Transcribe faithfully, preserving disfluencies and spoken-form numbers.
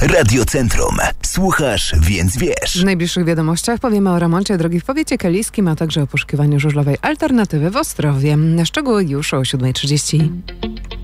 Radiocentrum. Słuchasz, więc wiesz. W najbliższych wiadomościach powiemy o remoncie drogi w powiecie kaliskim, a także o poszukiwaniu żużlowej alternatywy w Ostrowie. Szczegóły już o siódma trzydzieści.